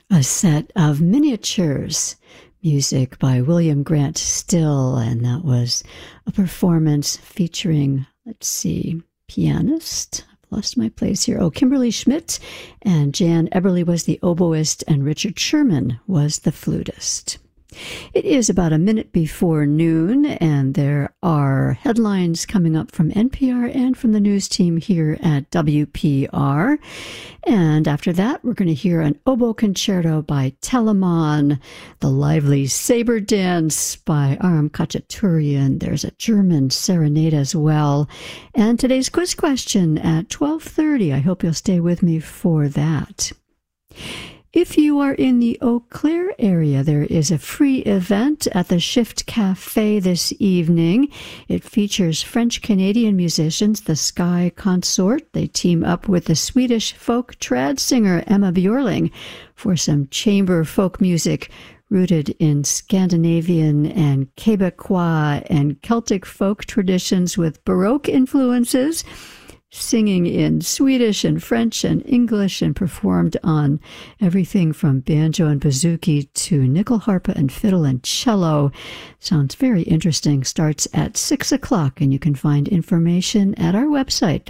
A set of miniatures, music by William Grant Still, and that was a performance featuring, pianist. I've lost my place here. Kimberly Schmidt, and Jan Eberly was the oboist, and Richard Sherman was the flutist. It is about a minute before noon, and there are headlines coming up from NPR and from the news team here at WPR. And after that, we're going to hear an oboe concerto by Telemann, the lively saber dance by Aram Khachaturian. There's a German serenade as well. And today's quiz question at 12:30. I hope you'll stay with me for that. If you are in the Eau Claire area, there is a free event at the Shift Cafe this evening. It features French-Canadian musicians, the Sky Consort. They team up with the Swedish folk trad singer Emma Björling for some chamber folk music rooted in Scandinavian and Quebecois and Celtic folk traditions with Baroque influences, singing in Swedish and French and English, and performed on everything from banjo and bouzouki to nyckelharpa and fiddle and cello. Sounds very interesting. Starts at 6 o'clock, and you can find information at our website,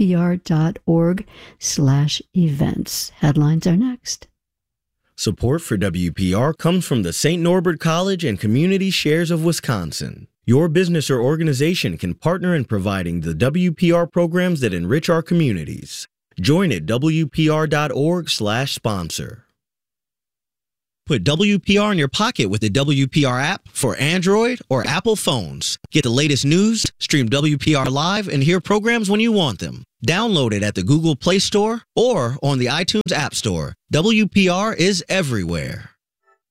wpr.org/events. Headlines are next. Support for WPR comes from the St. Norbert College and Community Shares of Wisconsin. Your business or organization can partner in providing the WPR programs that enrich our communities. Join at wpr.org/sponsor. Put WPR in your pocket with the WPR app for Android or Apple phones. Get the latest news, stream WPR live, and hear programs when you want them. Download it at the Google Play Store or on the iTunes App Store. WPR is everywhere.